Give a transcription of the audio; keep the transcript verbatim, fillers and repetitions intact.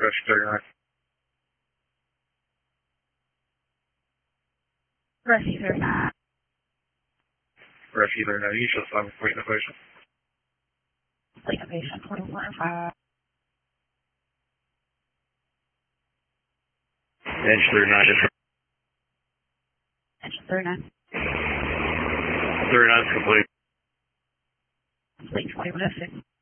Rescue thirty-nine. Rescue thirty-nine. Rescue thirty-nine. You should stop complete innovation. Complete innovation twenty-one five. Engine thirty-nine. Engine thirty-nine. thirty-nine is complete. Complete twenty-one oh six.